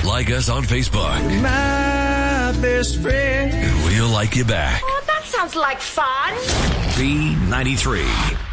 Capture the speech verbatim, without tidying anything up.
Like us on Facebook. My best friend. And we'll like you back. Oh, that sounds like fun. B ninety-three.